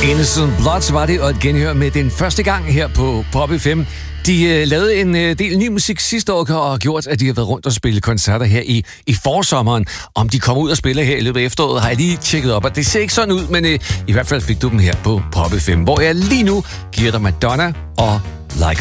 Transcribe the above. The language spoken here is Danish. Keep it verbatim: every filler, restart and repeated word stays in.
Innocent Bloods var det, og et genhør med den første gang her på Pop F M. De øh, lavede en øh, del ny musik sidste år, og har gjort, at de har været rundt og spille koncerter her i, i forsommeren. Om de kommer ud og spiller her i løbet af efteråret, har jeg lige tjekket op, og det ser ikke sådan ud, men øh, i hvert fald fik du dem her på Pop F M, hvor jeg lige nu giver dig Madonna og Like